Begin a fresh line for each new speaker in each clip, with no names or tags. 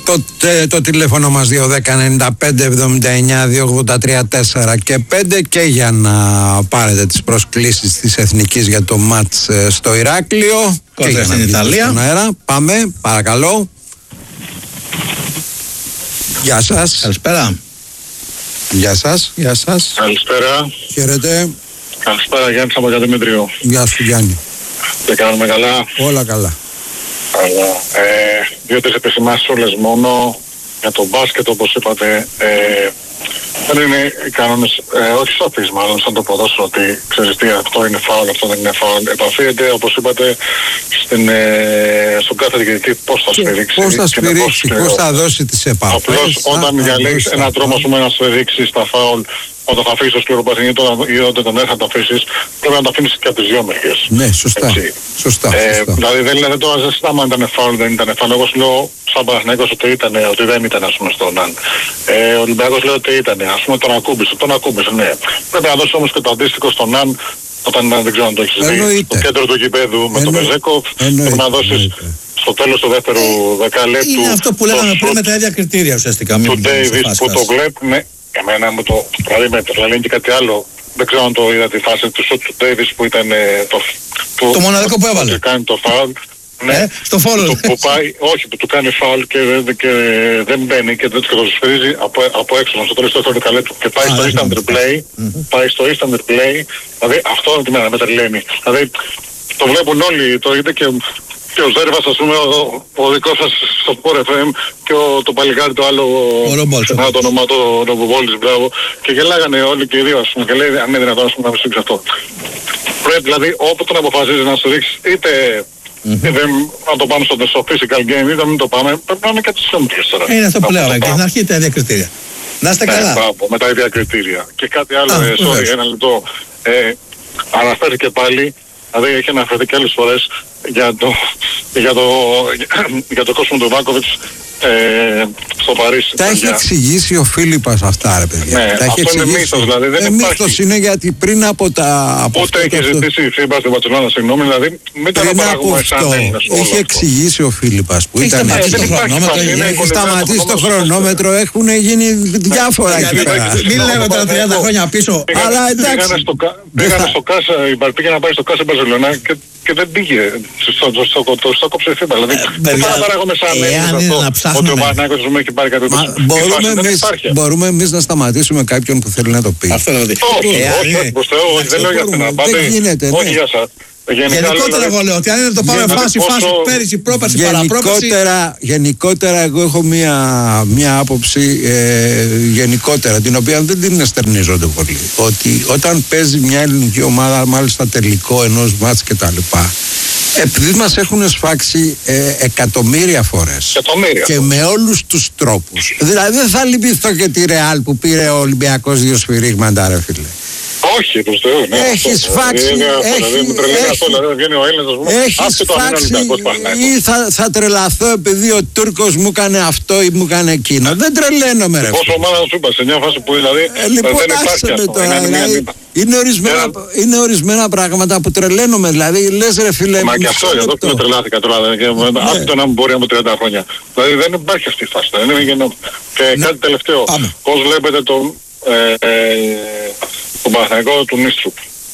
Το τηλέφωνο μας 210-95-79-283-4 και 5 και για να πάρετε τις προσκλήσεις της Εθνικής για το μάτς στο Ηράκλειο και για να βγείτε στον αέρα. Πάμε, παρακαλώ. Γεια σας.
Καλησπέρα.
Γεια σας, γεια σας.
Καλησπέρα.
Χαίρετε.
Καλησπέρα, Γιάννης από Δημήτριο.
Γεια σου, Γιάννη.
Δεν κάνουμε καλά.
Όλα καλά.
Αλλά, δύο-τρεις επισημάσεις όλες μόνο για το μπάσκετ, όπως είπατε. Δεν είναι οι κανόνες, όχι σαφείς μάλλον, σαν το ποδόσφαιρο, ότι ξέρεις τι, αυτό είναι φάουλ, αυτό δεν είναι φάουλ. Επαφίεται, όπως είπατε, στον κάθε διαιτητή πώς θα σφυρίξει.
Πώς θα δώσει τις επαφές.
Απλώς όταν διαλέγεις έναν τρόπο να σφυρίξεις τα φάουλ, όταν θα αφήσεις το σκληρό παθηνί ή όταν τον έρθει να το αφήσεις, πρέπει να το αφήνεις και από τις δύο μεριές.
Ναι, σωστά. Σωστά.
Δηλαδή δεν το ζητάμε αν ήταν φάουλ, δεν ήταν φάουλ. Εγώ σου λέω σαν Παναθηναϊκός ότι δεν ήταν, ας πούμε, στον Αν. Ο Ολυμπιακός λέει ότι ήταν, ας πούμε, τον ακούμπησε, ναι. Πρέπει να δώσει όμως και το αντίστοιχο στον Αν, όταν δεν ξέρω αν το έχεις δει, στο κέντρο του γηπέδου με τον Μπεζέκοφ, πρέπει να δώσεις στο τέλος του δεύτερου δεκαλέπτου.
Είναι αυτό που λέγαμε πριν με τα ίδια κριτήρια ουσιαστικά.
Του Ντέιβις που το βλέπουμε. Εμένα μου το δηλαδή και κάτι άλλο. Δεν ξέρω αν το είδα τη φάση του σουτ του Ντέιβις που ήταν
το μοναδικό που έβαλε.
Που κάνει το φάουλ. Ναι,
στο φόλο.
Που πάει, όχι, που του κάνει φάουλ και δεν μπαίνει και το σφυρίζει από έξω στο τέλος του δεύτερου δεκαλέπτου και πάει στο instant replay. Πάει στο instant replay. Δηλαδή αυτό τη μέρα με τρελαίνει. Δηλαδή το βλέπουν όλοι, το είδε και ο Ζέρβας, ας πούμε, ο δικός σας στο Sport FM και το παλικάρι το άλλο, το όνομα το Νοβοβόλης, μπράβο, και γελάγανε όλοι και οι δύο, ας πούμε, και λέει αν είναι δυνατόν, ας πούμε, να σφίξει αυτό. Πρέπει δηλαδή όπου τον αποφασίζει να σφίξει, είτε να το πάμε στο physical game, είτε να μην το πάμε, πρέπει να είναι κάτι σύμπτυες τώρα.
Είναι αυτό που λέω, και στην αρχή τα ίδια κριτήρια. Να είστε καλά.
Με τα ίδια κριτήρια. Και κάτι άλλο, ένα λεπτό, αναφέρθηκε πάλι. Δηλαδή έχει αναφερθεί και άλλες φορές για το κόσμο του Βάκοβιτς στο Παρίσι.
Τα έχει εξηγήσει ο Φίλιππας αυτά, ρε παιδιά.
Ναι,
τα έχει
αυτό είναι μύθος, δηλαδή δεν υπάρχει.
Μύθος είναι γιατί πριν από τα...
Ούτε έχει ζητήσει η FIBA στην Μπαρσελόνα, συγγνώμη, δηλαδή μην τα παράγουμε σαν Έλληνες.
Είχε εξηγήσει ο Φίλιππας που ήταν... Έχει σταματήσει το χρονόμετρο, έχουν γίνει διάφορα εκεί πέρα.
Μην λέμε τα 30 χρόνια πίσω.
Αλλά εντάξει.
Πήγε να πάει στο Κάσε Μπαρσελόνα και δεν πήγε. Στο κόψε η FIBA. Δηλαδή δεν θα παράγουμε σαν Έλληνες ότι ο Παναθηναϊκός έχει πάρει κάτι τέτοιο.
Μπορούμε εμείς να σταματήσουμε κάποιον που θέλει να το πει.
Αυτό δηλαδή.
Όχι, προς Θεού, δεν λέω για αυτήν.
Δεν γίνεται.
Όχι για σας.
Γενικότερα εγώ λέω ότι αν είναι το πάμε φάση, πέρυσι, πρόπερσι, παραπρόπερσι.
Γενικότερα εγώ έχω μία άποψη γενικότερα, την οποία δεν την εστερνίζονται πολύ. Ότι όταν παίζει μια ελληνική ομάδα, μάλιστα τελικό ενός μάτς κτλ., επειδή μας έχουν σφάξει εκατομμύρια φορές και με όλους τους τρόπους. Δηλαδή δεν θα λυπηθώ και τη Ρεάλ που πήρε ο Ολυμπιακός 2 σφυρίγματα, ρε φίλε.
Όχι, προς Θεού, ναι.
Έχεις φάξει, ή θα τρελαθώ επειδή ο Τούρκος μου έκανε αυτό ή μου έκανε εκείνο. Δεν τρελαίνομαι, ρε.
Πόσο ομάδα σου είπα, σε μια φάση που δηλαδή
λοιπόν,
δεν υπάρχει αυτό.
Είναι ορισμένα πράγματα που τρελαίνομαι, δηλαδή λες ρε φίλε.
Μα και αυτό, εδώ που τρελάθηκα τώρα, αυτό να μου μπορεί από 30 χρόνια. Δηλαδή δεν υπάρχει αυτή η φάση. Και κάτι τελευταίο, πώς βλέπετε τον Παναθηναϊκό του Νίστρου.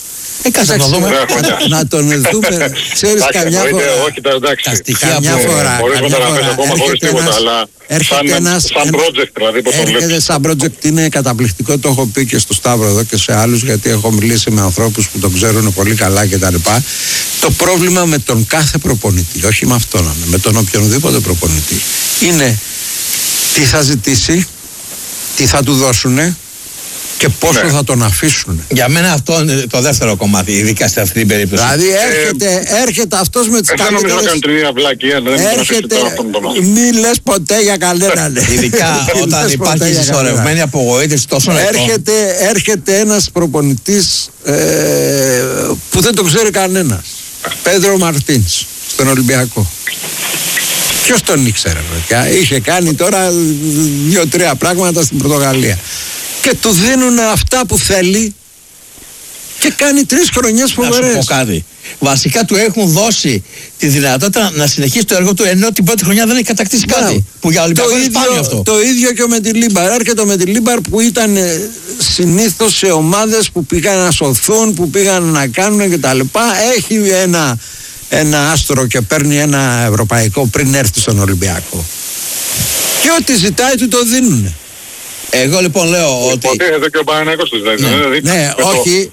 Να τον δούμε. Ξέρεις, καμιά φορά.
Όχι, εντάξει.
Καμιά φορά.
Μπορείς να τα πες ακόμα χωρίς τίποτα, αλλά σαν project δηλαδή πώς το βλέπεις.
Έρχεται σαν project, είναι καταπληκτικό, το έχω πει και στο Σταύρο εδώ και σε άλλους, γιατί έχω μιλήσει με ανθρώπους που τον ξέρουν πολύ καλά κτλ. Το πρόβλημα με τον κάθε προπονητή, όχι με αυτόν, με τον οποιονδήποτε προπονητή, είναι τι θα ζητήσει, τι θα του δώσουνε και πόσο θα τον αφήσουν.
Για μένα αυτό είναι το δεύτερο κομμάτι, ειδικά σε αυτή την περίπτωση.
Δηλαδή έρχεται αυτός με τις καλύτερες...
Δεν νομίζω να κάνει την ίδια βλακία,
μη λες ποτέ για κανέναν.
Ειδικά όταν υπάρχει συσσωρευμένη απογοήτευση τόσο ετών.
Έρχεται ένας προπονητής που δεν το ξέρει κανένας. Πέδρο Μαρτίνς, στον Ολυμπιακό. Ποιος τον ήξερε, είχε κάνει τώρα 2-3 πράγματα στην Πορτογαλία. Και του δίνουν αυτά που θέλει Και κάνει 3 χρονιές φοβερές.
Να σου πω κάτι. Βασικά του έχουν δώσει τη δυνατότητα να συνεχίσει το έργο του, ενώ την πρώτη χρονιά δεν έχει κατακτήσει κάτι. Που για Ολυμπιακό είναι σπάνιο αυτό.
Το ίδιο και με τη Λίμπαρ. Έρχεται με τη Λίμπαρ που ήταν συνήθως σε ομάδες που πήγαν να σωθούν, που πήγαν να κάνουν κτλ. Έχει ένα άστρο και παίρνει ένα ευρωπαϊκό πριν έρθει στον Ολυμπιακό. Και ό,τι ζητάει του το δίνουν.
Εγώ λοιπόν λέω ότι.
Υποτίθεται και ο Παναθηναϊκός του δηλαδή.
Ναι, όχι.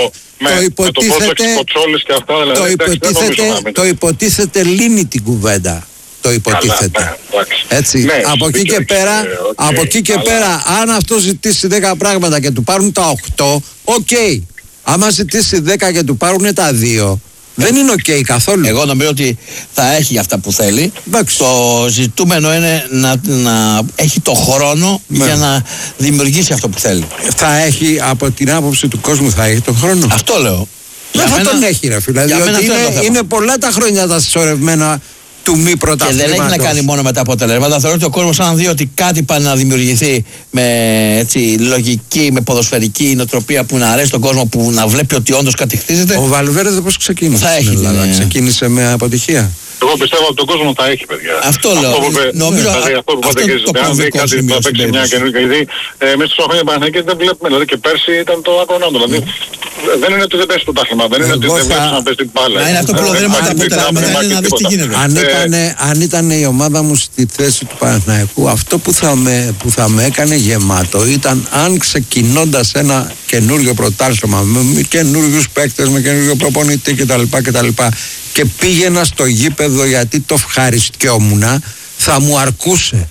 Το υποτίθεται λύνει την κουβέντα. Το υποτίθεται. Έτσι. Από εκεί και πέρα, αν αυτό ζητήσει 10 πράγματα και του πάρουν τα 8, οκ. Άμα ζητήσει 10 και του πάρουν τα 2, δεν είναι οκ καθόλου.
Εγώ νομίζω ότι θα έχει αυτά που θέλει. Το ζητούμενο είναι να έχει το χρόνο για να δημιουργήσει αυτό που θέλει.
Θα έχει, από την άποψη του κόσμου, θα έχει τον χρόνο.
Αυτό λέω.
Δεν θα τον έχει, ρε φίλε. Διότι είναι πολλά τα χρόνια τα συσσωρευμένα του μη πρωταθλήματος.
Και δεν έχει να κάνει μόνο με τα αποτελέσματα. Θεωρώ ότι ο κόσμος, αν δει ότι κάτι πάει να δημιουργηθεί με λογική, με ποδοσφαιρική νοοτροπία που να αρέσει τον κόσμο, που να βλέπει ότι όντως κάτι χτίζεται.
Ο Βαλβέρδε πώς ξεκίνησε?
Θα έχει.
Ξεκίνησε με αποτυχία.
Εγώ πιστεύω ότι τον κόσμο θα έχει, παιδιά.
Αυτό λέω. Νομίζω
αυτό που πάτε και αν δει κάτι που θα παίξει μια καινούργια. Γιατί μέσα στους χρόνια Παναθηναϊκοί δεν βλέπουμε. Δηλαδή και πέρσι ήταν το ακρονάντο. Δηλαδή δεν είναι ότι δεν παίζει το τάχημα. Δεν είναι ότι δεν βλέπει να παίζει την μπάλα.
Είναι αυτό που λέω. Δεν είναι τα αποτελέσματα. Είναι να δει τι γίνεται.
Αν ήταν η ομάδα μου στη θέση του Παναθηναϊκού, αυτό που θα με έκανε γεμάτο ήταν αν ξεκινώντας ένα καινούριο πρωτάθλημα με καινούριους παίκτες, με καινούριο προπονητή κτλ. Και πήγαινα στο γήπεδο γιατί το ευχαριστιόμουνα, θα μου αρκούσε.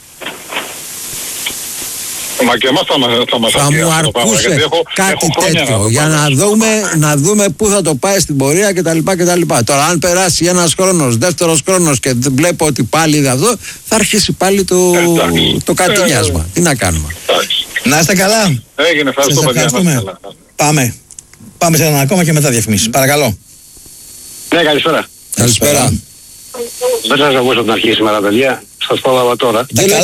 Μα και εμάς
θα μου αρκούσε κάτι τέτοιο για να δούμε πού θα το πάει στην πορεία κτλ. Τώρα αν περάσει ένας χρόνος, δεύτερος χρόνος και βλέπω ότι πάλι είναι αυτό, θα αρχίσει πάλι το κατηνιάσμα. Τι να κάνουμε.
Να είστε καλά.
Έγινε, ευχαριστούμε.
Πάμε σε έναν ακόμα και μετά διαφημίσεις. Παρακαλώ.
Ναι, καλησπέρα.
Καλησπέρα.
Δεν σας ακούσω την αρχή σήμερα, παιδιά. Σας πρόλαβα τώρα.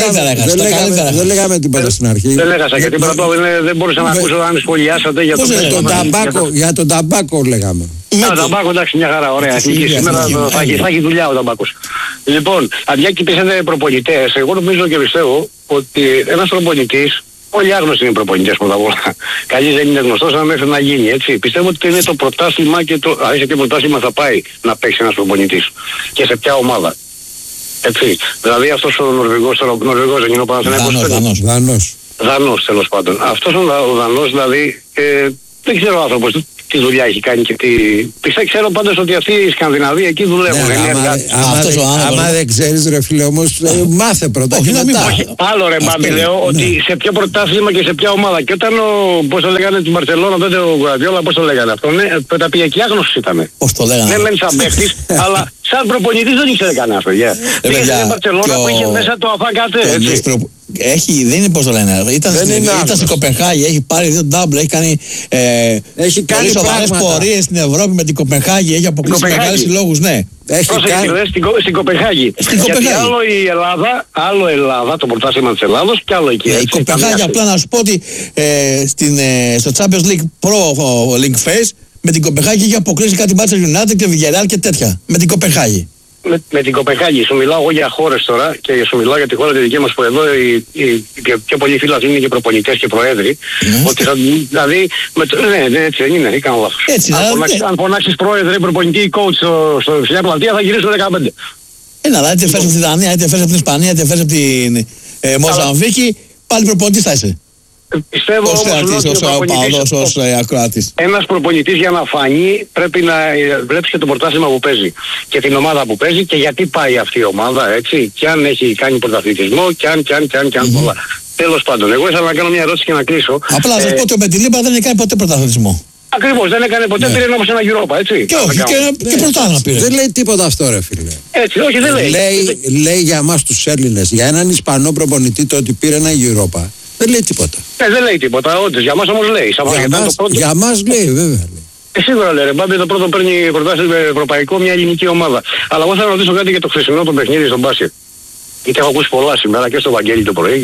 Δεν λέγαμε τίποτα στην αρχή.
Δεν λέγασα γιατί δεν μπορούσα να ακούσω αν σχολιάσατε για
για τον ταμπάκο λέγαμε.
Το ταμπάκο, εντάξει, μια χαρά, ωραία. Σήμερα θα έχει δουλειά ο ταμπάκος. Λοιπόν, αντιά και πήσατε προπονητές, εγώ νομίζω και πιστεύω ότι ένας προπονητής, όλοι άγνωστοι είναι προπονητές πρώτα απ' όλα. Κανείς δεν είναι γνωστός αν μέχρι να γίνει, έτσι. Πιστεύω ότι είναι το πρωτάθλημα και σε ποιο πρωτάθλημα θα πάει να παίξει ένας προπονητής και σε ποια ομάδα. Έτσι. Δηλαδή αυτός ο Νορβηγός δεν είναι ο Παναθηναϊκός. Δανός τέλος πάντων. Αυτός ο Δανός δηλαδή δεν ξέρω ο άνθρωπος τι δουλειά έχει κάνει και τι. Ξέρω πάντως ότι αυτοί οι Σκανδιναβοί εκεί δουλεύουν.
Άμα δεν ξέρεις ρε φίλε όμως, μάθε πρώτα και μετά.
Άλλο ρε Μπάμπη, λέω ότι σε ποιο πρωτάθλημα και σε ποια ομάδα. Και όταν πώς το λέγανε την Μπαρσελόνα, τότε ο Γκουαρδιόλα, πώς το λέγανε αυτό, τα πήγε και άγνωστος ήτανε.
Πώς το λέγανε.
Δεν λένε σαν παίκτης, αλλά σαν προπονητής δεν ήξερε κανένας, παιδιά. Πήγε στην Μπαρσελόνα που είχε μέσα το αφάκατε, έτσι.
Δεν είναι πώς το λένε. Ήταν στην Κοπενχάγη, έχει πάρει 2 double, έχει κάνει σοβαρές πορείες στην Ευρώπη με την Κοπενχάγη, έχει αποκλείσει μεγάλους συλλόγους, ναι.
Στην Κοπενχάγη. Γιατί άλλο η Ελλάδα, το πρωτάθλημα της Ελλάδος και άλλο εκεί.
Η Κοπενχάγη, απλά να σου πω ότι στο Champions League Pro League Phase με την Κοπενχάγη είχε αποκλείσει κάτι Manchester United και Villarreal και τέτοια. Με την Κοπενχάγη.
Με την Κοπενχάγη. Σου μιλάω εγώ για χώρες τώρα και σου μιλάω για τη χώρα τη δική μας που εδώ οι πιο πολλοί φίλοι είναι και προπονητές και προέδροι. Ότι δηλαδή, ναι, έτσι δεν είναι, ή κάνω λάθος. Αν φωνάξεις πρόεδρε, προπονητή ή coach στο μια πλατεία θα γυρίσουν 15.
Αλλά είτε φέρεις από τη Δανία, είτε φέρεις από την Ισπανία, είτε φέρεις από την Μοζαμβίκη, πάλι προπονητής θα είσαι.
Πιστεύω
ως ακροατής.
Ένας προπονητής για να φανεί πρέπει να βλέπει και το πρωτάθλημα που παίζει και την ομάδα που παίζει και γιατί πάει αυτή η ομάδα, έτσι, και αν έχει κάνει πρωταθλητισμό και αν πολλά. Τέλος πάντων, εγώ ήθελα να κάνω μια ερώτηση και να κλείσω.
Απλά να σας πω ότι ο Μεντιλίμπα δεν έκανε ποτέ πρωταθλητισμό.
Ακριβώς, δεν έκανε ποτέ, πήρε όμως ένα Europa, έτσι.
Και όχι, και πρωτάθλημα πήρε.
Δεν λέει τίποτα αυτό ρε φίλε.
Έτσι, όχι δεν λέει.
Λέει για εμάς τους Έλληνες, για έναν Ισπανό προπονητή το ότι πήρε ένα Europa. Δεν λέει τίποτα.
Δεν λέει τίποτα, όντως. Για μας όμως λέει.
Για μας λέει, βέβαια.
Σίγουρα λέει, ρε Μπάμπη, το πρώτο παίρνει πρωτάθλημα ευρωπαϊκό μια ελληνική ομάδα. Αλλά εγώ θέλω να ρωτήσω κάτι για το χθεσινό το παιχνίδι στον μπάσκετ. Γιατί έχω ακούσει πολλά σήμερα και στο Βαγγέλη το πρωί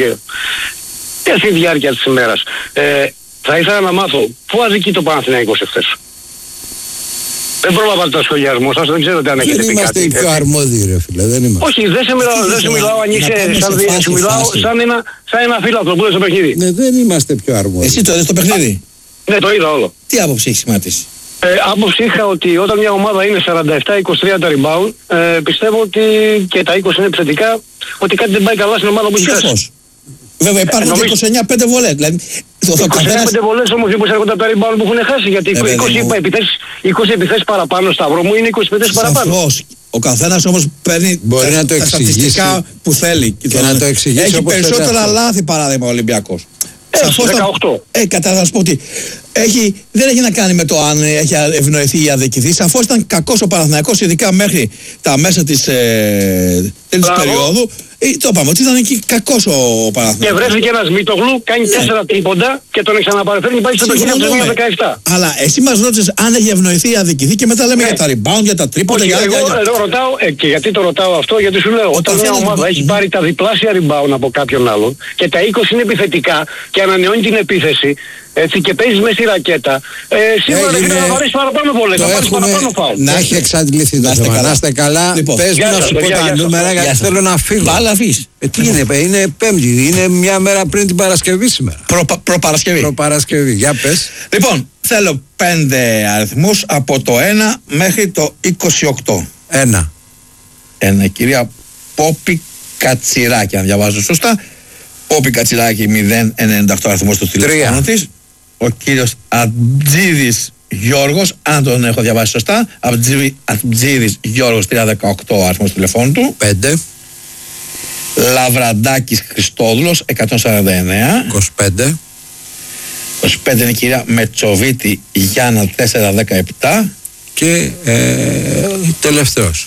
και στη διάρκεια της ημέρας. Θα ήθελα να μάθω πού αδικεί το Παναθηναϊκός εχθές. Δεν πρόλαβα το σχολιασμό σας, δεν ξέρω τι αν έχετε
Δεν
πει
είμαστε
κάτι.
οι πιο αρμόδιοι, ρε φίλε. Δεν είμαστε.
Όχι, δεν σε μιλάω αν είσαι σαν ένα φίλαθλο που είναι στο παιχνίδι.
Ναι, δεν είμαστε πιο αρμόδιοι.
Εσύ το είδες το παιχνίδι.
Ναι, το είδα όλο.
Τι άποψη έχεις σχηματίσει?
Άποψη είχα ότι όταν μια ομάδα είναι 47-23 τα rebound, πιστεύω ότι και τα 20 είναι επιθετικά, ότι κάτι δεν πάει καλά στην ομάδα που έχει χάσει.
Σαφώς. Βέβαια υπάρχουν και 29-5 βολές. Δηλαδή,
25 βολές όμως μήπως έρχονται από τα rebound που έχουν χάσει, γιατί 20 επιθέσεις παραπάνω, Σταύρο μου, είναι 20 επιθέσεις παραπάνω.
Σαφώς. Ο καθένας όμως παίρνει
Μπορεί να το
τα στατιστικά που θέλει.
Και να το εξηγήσει
έχει
όπως
περισσότερα
θέλει.
λάθη παράδειγμα ο Ολυμπιακός.
Σαφώς 18.
Κατά να σου πω ότι δεν έχει να κάνει με το αν έχει ευνοηθεί ή αδικηθεί. Σαφώς ήταν κακός ο Παναθηναϊκός, ειδικά μέχρι τα μέσα της τέλης περίοδου. Το είπαμε ότι ήταν εκεί κακός ο Παναθηναϊκός.
Και βρέθηκε ένας Μητογλου, κάνει 4 τρίποντα και τον ξαναπαραφέρνει πάλι στο παιχνίδι από το 17.
Αλλά εσύ μας ρώτησες αν έχει ευνοηθεί ή αδικηθεί και μετά λέμε για τα rebound, για τα τρίποντα.
Εγώ ρωτάω, και γιατί το ρωτάω αυτό, γιατί σου λέω, όταν μια ομάδα έχει πάρει τα διπλάσια rebound από κάποιον άλλον και τα 20 είναι επιθετικά και ανανεώνει την επίθεση, έτσι, και παίζεις μέσα στη ρακέτα, σίγουρα δεν θα βαρύσεις παραπάνω βολές, θα πάρεις παραπάνω φάουλ.
Να έχει εξαντληθεί το θέμα. Να είστε καλά. Πες μου να σου πω τα νούμερα, γιατί θέλω να φύγω.
Αλλά αφήσεις.
Τι είναι Πέμπτη, είναι μια μέρα πριν την Παρασκευή σήμερα.
Προπαρασκευή.
Προπαρασκευή, για πες.
Λοιπόν, θέλω 5 αριθμούς από το 1 μέχρι το 28.
1.
Κυρία Πόπη Κατσιράκη, αν διαβάζω σωστά. Πόπη Κατσιράκη 098 αριθμός στο τηλέφωνο της. Ο κύριος Ατζίδης Γιώργος, αν τον έχω διαβάσει σωστά, Ατζίδης Γιώργος 318 αριθμός τηλεφώνου του.
5.
Λαβραντάκης Χριστόδουλος 149.
25.
25 είναι η κυρία Μετσοβίτη Γιάννα 417.
Και τελευταίος.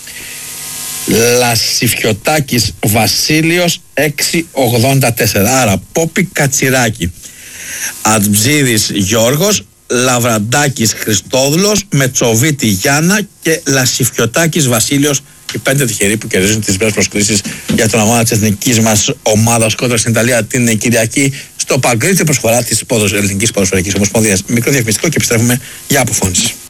Λασιφιωτάκης Βασίλειος 684. Άρα Πόπη Κατσιράκη, Ατζίδης Γιώργος, Λαβραντάκης Χριστόδουλος, Μετσοβίτη Γιάννα και Λασιφιωτάκης Βασίλειος, οι 5 τυχεροί που κερδίζουν τις μπρες προσκλήσεις για τον αγώνα της εθνικής μας ομάδας κόντρα στην Ιταλία την Κυριακή στο Παγκρίτη, προσφορά της Ελληνικής Ποδοσφαιρικής Ομοσπονδίας. Μικρό διαφημιστικό και επιστρέφουμε για αποφώνηση.